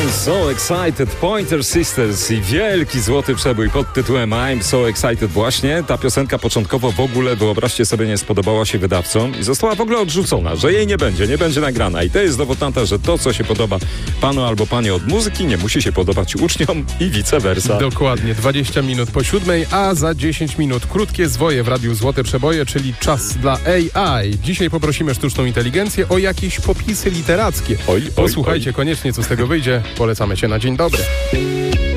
So Excited, Pointer Sisters i wielki złoty przebój pod tytułem I'm So Excited. Właśnie ta piosenka początkowo w ogóle, wyobraźcie sobie, nie spodobała się wydawcom i została w ogóle odrzucona, że jej nie będzie nagrana. I to jest dowód na to, że to, co się podoba panu albo panie od muzyki, nie musi się podobać uczniom i vice versa. Dokładnie, 20 minut po 7, a za 10 minut krótkie zwoje w Radiu Złote Przeboje, czyli czas dla AI. Dzisiaj poprosimy sztuczną inteligencję o jakieś popisy literackie. Posłuchajcie koniecznie, co z tego wyjdzie. Polecamy się na dzień dobry.